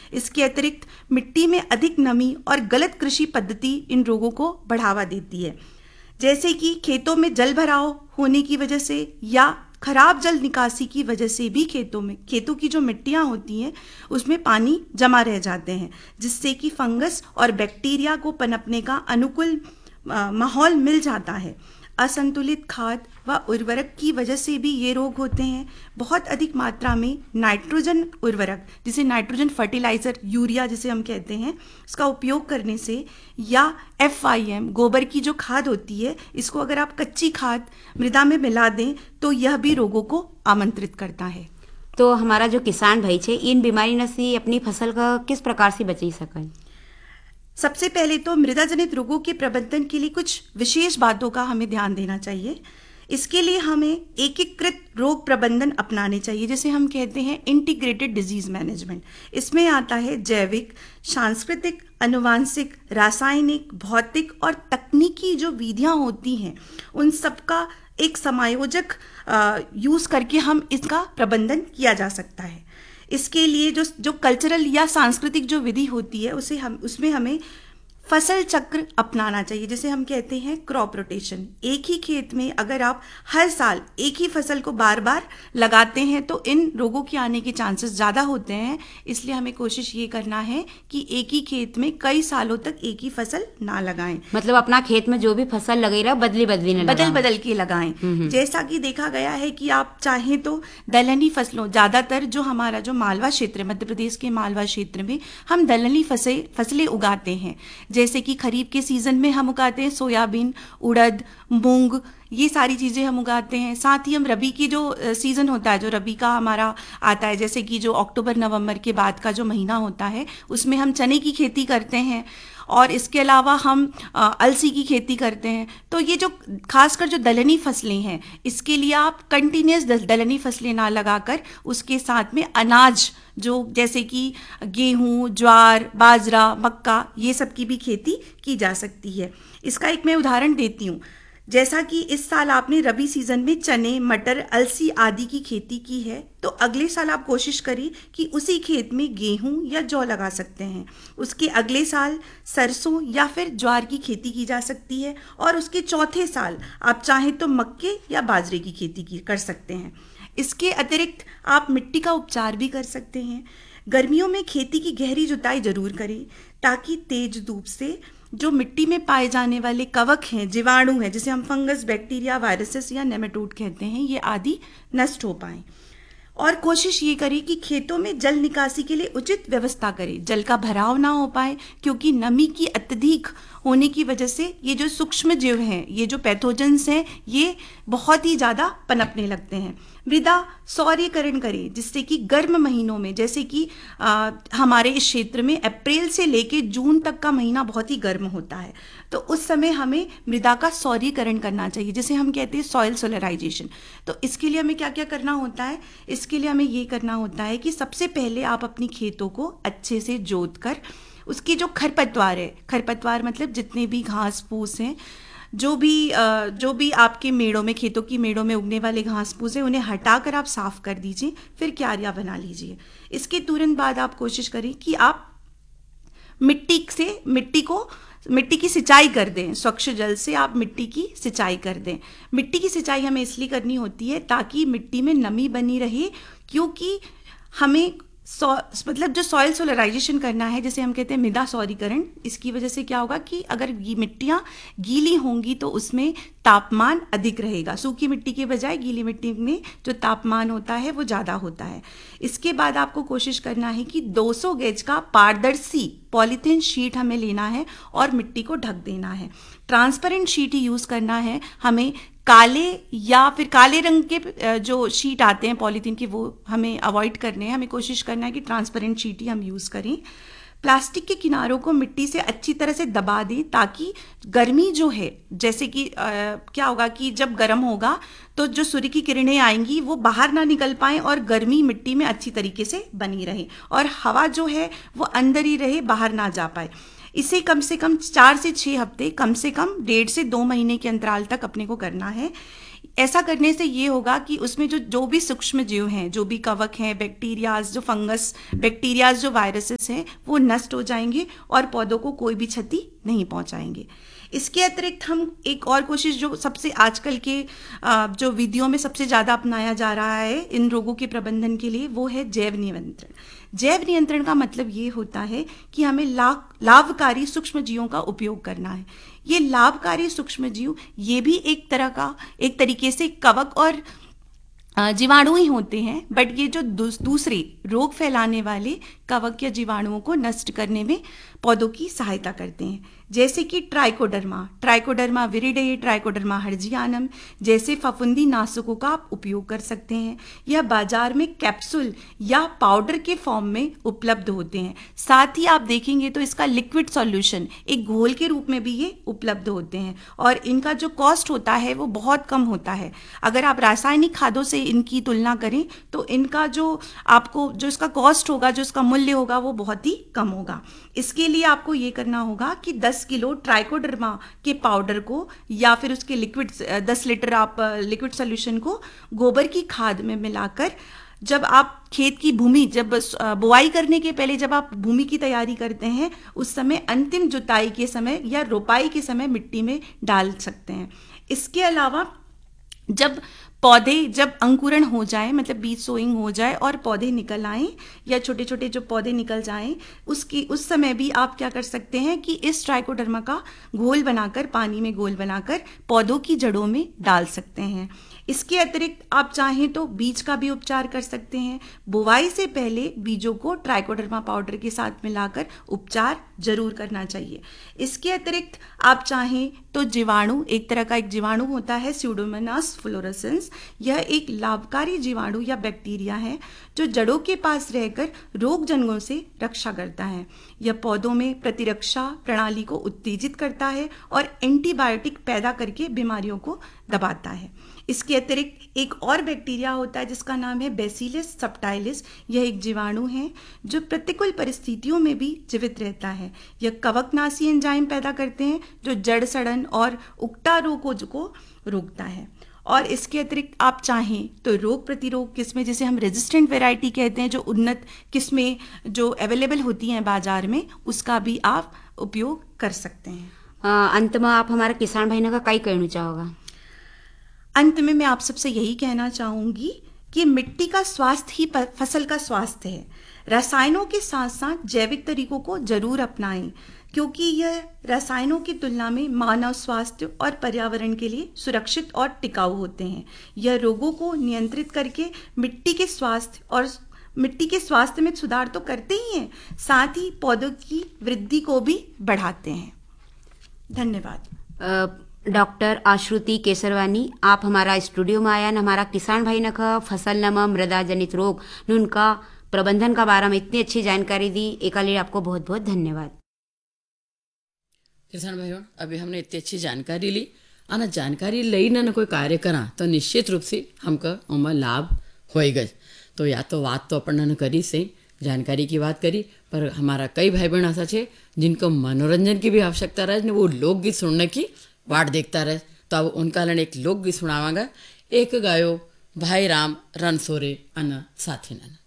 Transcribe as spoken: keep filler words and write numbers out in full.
इसके अतिरिक्त मिट्टी में अधिक नमी और गलत कृषि पद्धति इन रोगों को बढ़ावा देती है, जैसे कि खेतों में जल भराव होने की वजह से या खराब जल निकासी की वजह से भी खेतों में खेतों की जो मिट्टियां होती हैं उसमें पानी जमा रह जाते हैं, जिससे कि फंगस और बैक्टीरिया को पनपने का अनुकूल माहौल मिल जाता है। असंतुलित खाद व उर्वरक की वजह से भी ये रोग होते हैं। बहुत अधिक मात्रा में नाइट्रोजन उर्वरक, जिसे नाइट्रोजन फर्टिलाइजर, यूरिया जिसे हम कहते हैं, इसका उपयोग करने से या एफ आई एम गोबर की जो खाद होती है, इसको अगर आप कच्ची खाद मृदा में मिला दें तो यह भी रोगों को आमंत्रित करता है। तो हमारा जो किसान भाई छे इन बीमारी न से अपनी फसल का किस प्रकार से बची सकें? सबसे पहले तो मृदा जनित रोगों के प्रबंधन के लिए कुछ विशेष बातों का हमें ध्यान देना चाहिए। इसके लिए हमें एकीकृत रोग प्रबंधन अपनाने चाहिए, जिसे हम कहते हैं इंटीग्रेटेड डिजीज मैनेजमेंट। इसमें आता है जैविक, सांस्कृतिक, आनुवांशिक, रासायनिक, भौतिक और तकनीकी जो विधियां होती हैं, उन सबका एक समायोजक यूज करके हम इसका प्रबंधन किया जा सकता है। इसके लिए जो जो कल्चरल या सांस्कृतिक जो विधि होती है उसे हम उसमें हमें फसल चक्र अपनाना चाहिए, जिसे हम कहते हैं क्रॉप रोटेशन। एक ही खेत में अगर आप हर साल एक ही फसल को बार बार लगाते हैं तो इन रोगों के आने के चांसेस ज़्यादा होते हैं। इसलिए हमें कोशिश ये करना है कि एक ही खेत में कई सालों तक एक ही फसल ना लगाएं। मतलब अपना खेत में जो भी फसल लगे रहा बदली बदली न बदल बदल के लगाएं। जैसा कि देखा गया है कि आप चाहें तो दलहनी फसलों, ज़्यादातर जो हमारा जो मालवा क्षेत्र, मध्य प्रदेश के मालवा क्षेत्र में हम दलहनी फसलें फसलें उगाते हैं। जैसे कि खरीफ के सीजन में हम उगाते हैं सोयाबीन, उड़द, मूंग, ये सारी चीज़ें हम उगाते हैं। साथ ही हम रबी की जो सीज़न होता है, जो रबी का हमारा आता है, जैसे कि जो अक्टूबर नवंबर के बाद का जो महीना होता है, उसमें हम चने की खेती करते हैं और इसके अलावा हम अलसी की खेती करते हैं। तो ये जो खासकर जो दलहनी फसलें हैं, इसके लिए आप कंटिन्यूस दलहनी फसलें ना लगाकर उसके साथ में अनाज जो जैसे कि गेहूं, ज्वार, बाजरा, मक्का, ये सब की भी खेती की जा सकती है। इसका एक मैं उदाहरण देती हूँ। जैसा कि इस साल आपने रबी सीजन में चने, मटर, अलसी आदि की खेती की है, तो अगले साल आप कोशिश करिए कि उसी खेत में गेहूं या जौ लगा सकते हैं। उसके अगले साल सरसों या फिर ज्वार की खेती की जा सकती है और उसके चौथे साल आप चाहें तो मक्के या बाजरे की खेती की कर सकते हैं। इसके अतिरिक्त आप मिट्टी का उपचार भी कर सकते हैं। गर्मियों में खेती की गहरी जुताई जरूर करें ताकि तेज धूप से जो मिट्टी में पाए जाने वाले कवक हैं, जीवाणु हैं, जिसे हम फंगस, बैक्टीरिया, वायरसेस या नेमेटोड कहते हैं, ये आदि नष्ट हो पाएं। और कोशिश ये करें कि खेतों में जल निकासी के लिए उचित व्यवस्था करें, जल का भराव ना हो पाए, क्योंकि नमी की अत्यधिक होने की वजह से ये जो सूक्ष्म जीव हैं, ये जो पैथोजेंस हैं, ये बहुत ही ज़्यादा पनपने लगते हैं। मृदा सौर्यकरण करें, जिससे कि गर्म महीनों में, जैसे कि आ, हमारे इस क्षेत्र में अप्रैल से लेके जून तक का महीना बहुत ही गर्म होता है, तो उस समय हमें मृदा का सौर्यकरण करना चाहिए, जिसे हम कहते हैं सॉइल सोलराइजेशन। तो इसके लिए हमें क्या क्या करना होता है? इसके लिए हमें ये करना होता है कि सबसे पहले आप अपनी खेतों को अच्छे से जोत कर उसकी जो खरपतवार है, खरपतवार मतलब जितने भी घास फूस हैं, जो भी जो भी आपके मेड़ों में, खेतों की मेड़ों में उगने वाले घास फूस हैं, उन्हें हटाकर आप साफ कर दीजिए। फिर क्यारियां बना लीजिए। इसके तुरंत बाद आप कोशिश करें कि आप मिट्टी से मिट्टी को मिट्टी की सिंचाई कर दें। स्वच्छ जल से आप मिट्टी की सिंचाई कर दें। मिट्टी की सिंचाई हमें इसलिए करनी होती है ताकि मिट्टी में नमी बनी रहे, क्योंकि हमें सौ मतलब जो सॉइल सोलराइजेशन करना है, जिसे हम कहते हैं मृदा सौरीकरण, इसकी वजह से क्या होगा कि अगर ये मिट्टियाँ गीली होंगी तो उसमें तापमान अधिक रहेगा। सूखी मिट्टी के बजाय गीली मिट्टी में जो तापमान होता है वो ज़्यादा होता है। इसके बाद आपको कोशिश करना है कि दो सौ गेज का पारदर्शी पॉलीथीन शीट हमें लेना है और मिट्टी को ढक देना है। ट्रांसपेरेंट शीट ही यूज़ करना है हमें। काले या फिर काले रंग के जो शीट आते हैं पॉलीथीन के, वो हमें अवॉइड करने हैं। हमें कोशिश करना है कि ट्रांसपेरेंट शीट ही हम यूज़ करें। प्लास्टिक के किनारों को मिट्टी से अच्छी तरह से दबा दें ताकि गर्मी जो है, जैसे कि आ, क्या होगा कि जब गर्म होगा तो जो सूर्य की किरणें आएंगी वो बाहर ना निकल पाएं और गर्मी मिट्टी में अच्छी तरीके से बनी रहे, और हवा जो है वो अंदर ही रहे, बाहर ना जा पाए। इसे कम से कम चार से छः हफ्ते, कम से कम डेढ़ से दो महीने के अंतराल तक अपने को करना है। ऐसा करने से ये होगा कि उसमें जो जो भी सूक्ष्म जीव हैं, जो भी कवक हैं, बैक्टीरियाज, जो फंगस बैक्टीरियाज, जो वायरसेस हैं, वो नष्ट हो जाएंगे और पौधों को कोई भी क्षति नहीं पहुंचाएंगे। इसके अतिरिक्त हम एक और कोशिश जो सबसे आजकल के जो विधियों में सबसे ज़्यादा अपनाया जा रहा है इन रोगों के प्रबंधन के लिए, वो है जैव नियंत्रण। जैव नियंत्रण का मतलब ये होता है कि हमें लाभ लाभकारी सूक्ष्म जीवों का उपयोग करना है। ये लाभकारी सूक्ष्म जीव ये भी एक तरह का एक तरीके से कवक और जीवाणु ही होते हैं, बट ये जो दूसरे रोग फैलाने वाले कवक या जीवाणुओं को नष्ट करने में पौधों की सहायता करते हैं, जैसे कि ट्राइकोडर्मा ट्राइकोडर्मा विरिडे, ट्राइकोडर्मा हर्जियानम जैसे फफूंदी नाशकों का आप उपयोग कर सकते हैं। यह बाजार में कैप्सूल या पाउडर के फॉर्म में उपलब्ध होते हैं। साथ ही आप देखेंगे तो इसका लिक्विड सॉल्यूशन एक घोल के रूप में भी ये उपलब्ध होते हैं और इनका जो कॉस्ट होता है वो बहुत कम होता है। अगर आप रासायनिक खादों से इनकी तुलना करें तो इनका जो आपको जो इसका कॉस्ट होगा, जो इसका मूल्य होगा, वो बहुत ही कम होगा। इसके लिए आपको ये करना होगा कि दस किलो ट्राइकोडर्मा के पाउडर को या फिर उसके लिक्विड दस लीटर आप लिक्विड सॉल्यूशन को गोबर की खाद में मिलाकर जब आप खेत की भूमि जब बुआई करने के पहले जब आप भूमि की तैयारी करते हैं उस समय अंतिम जुताई के समय या रोपाई के समय मिट्टी में डाल सकते हैं। इसके अलावा जब पौधे जब अंकुरण हो जाए, मतलब बीज सोइंग हो जाए और पौधे निकल आएं या छोटे छोटे जो पौधे निकल जाएं, उसकी उस समय भी आप क्या कर सकते हैं कि इस ट्राइकोडर्मा का घोल बनाकर, पानी में घोल बनाकर पौधों की जड़ों में डाल सकते हैं। इसके अतिरिक्त आप चाहें तो बीज का भी उपचार कर सकते हैं। बुवाई से पहले बीजों को ट्राइकोडर्मा पाउडर के साथ मिलाकर उपचार जरूर करना चाहिए। इसके अतिरिक्त आप चाहें तो जीवाणु, एक तरह का एक जीवाणु होता है स्यूडोमोनास फ्लोरोसेंस। यह एक लाभकारी जीवाणु या बैक्टीरिया है जो जड़ों के पास रहकर रोगजनकों से रक्षा करता है। यह पौधों में प्रतिरक्षा प्रणाली को उत्तेजित करता है और एंटीबायोटिक पैदा करके बीमारियों को दबाता है। इसके अतिरिक्त एक और बैक्टीरिया होता है जिसका नाम है बैसिलस सबटाइलिस। यह एक जीवाणु है जो प्रतिकूल परिस्थितियों में भी जीवित रहता है। यह कवकनाशी एंजाइम पैदा करते हैं जो जड़ सड़न और उकटा रोगों को रोकता है। और इसके अतिरिक्त आप चाहें तो रोग प्रतिरोध किस्में, जिसे हम रेजिस्टेंट वैरायटी कहते हैं, जो उन्नत किस्में जो अवेलेबल होती हैं बाजार में, उसका भी आप उपयोग कर सकते हैं। आ, अंत में आप हमारे किसान भाई का कई कहना चाहोगा? अंत में मैं आप सबसे यही कहना चाहूंगी कि मिट्टी का स्वास्थ्य ही फसल का स्वास्थ्य है। रसायनों के साथ साथ जैविक तरीकों को जरूर अपनाएं, क्योंकि यह रसायनों की तुलना में मानव स्वास्थ्य और पर्यावरण के लिए सुरक्षित और टिकाऊ होते हैं। यह रोगों को नियंत्रित करके मिट्टी के स्वास्थ्य और मिट्टी के स्वास्थ्य में सुधार तो करते ही हैं, साथ ही पौधों की वृद्धि को भी बढ़ाते हैं। धन्यवाद। डॉक्टर आश्रुति केसरवानी, आप हमारा स्टूडियो में आया न हमारा किसान भाई न का फसल नमा मृदा जनित रोग न उनका प्रबंधन का बारे में इतनी अच्छी जानकारी दी, एक लिए आपको बहुत बहुत धन्यवाद। किसान भाइयों, अभी हमने इतनी अच्छी जानकारी ली और जानकारी लई ना न कोई कार्य करा तो निश्चित रूप से हमका उमर लाभ होएगा। तो या तो बात तो अपन न करी से जानकारी की बात करी, पर हमारा कई भाई बहन ऐसा छे जिनको मनोरंजन की भी आवश्यकता रहे, वो लोकगीत सुनने की वाट देखता रहे। तो अब उनका लन एक लोकगीत सुनावांगा। एक गायो भाई राम रन सोरे अन साथी नन।